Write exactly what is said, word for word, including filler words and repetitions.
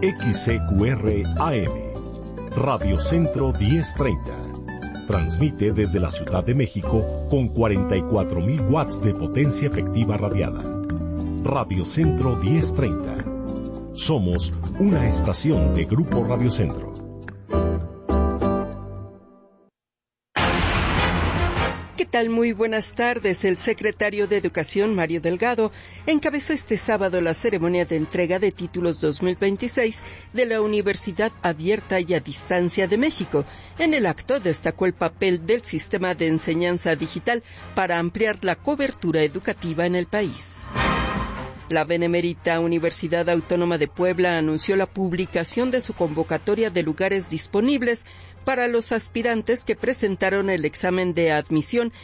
X C Q R A M, Radio Centro diez treinta. Transmite desde la Ciudad de México con cuarenta y cuatro mil watts de potencia efectiva radiada. Radio Centro diez treinta. Somos una estación de Grupo Radio Centro. ¿Qué tal? Muy buenas tardes. El secretario de Educación, Mario Delgado, encabezó este sábado la ceremonia de entrega de títulos dos mil veintiséis de la Universidad Abierta y a Distancia de México. En el acto destacó el papel del sistema de enseñanza digital para ampliar la cobertura educativa en el país. La Benemérita Universidad Autónoma de Puebla anunció la publicación de su convocatoria de lugares disponibles para los aspirantes que presentaron el examen de admisión